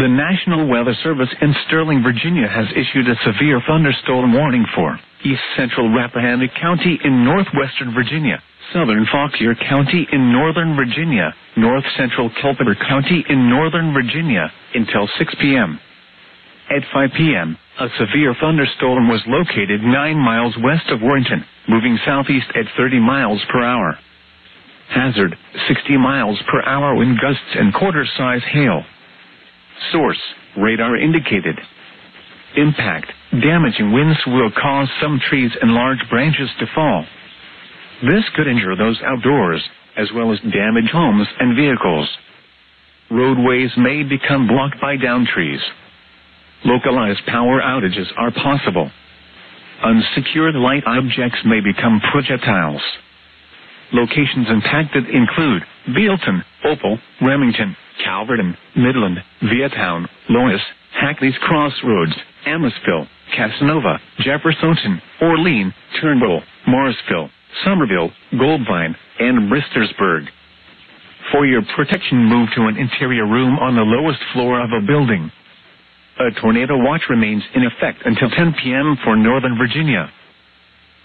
The National Weather Service in Sterling, Virginia has issued a severe thunderstorm warning for East Central Rappahannock County in northwestern Virginia, Southern Fauquier County in northern Virginia, North Central Culpeper County in northern Virginia, until 6 p.m. At 5 p.m., a severe thunderstorm was located 9 miles west of Warrenton, moving southeast at 30 miles per hour. Hazard, 60 miles per hour wind gusts and quarter-size hail. Source, radar indicated. Impact, damaging winds will cause some trees and large branches to fall. This could injure those outdoors, as well as damage homes and vehicles. Roadways may become blocked by downed trees. Localized power outages are possible. Unsecured light objects may become projectiles. Locations impacted include Bealton, Opal, Remington, Calverton, Midland, Vietown, Lois, Hackney's Crossroads, Amosville, Casanova, Jeffersonton, Orlean, Turnbull, Morrisville, Somerville, Goldvine, and Bristersburg. For your protection, move to an interior room on the lowest floor of a building. A tornado watch remains in effect until 10 p.m. for Northern Virginia.